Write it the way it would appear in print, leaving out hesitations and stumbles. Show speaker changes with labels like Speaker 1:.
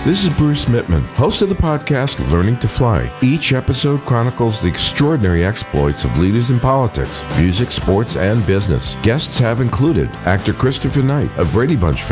Speaker 1: This is Bruce Mittman, host of the podcast Learning to Fly. Each episode chronicles the extraordinary exploits of leaders in politics, music, sports, and business. Guests have included actor Christopher Knight of Brady Bunch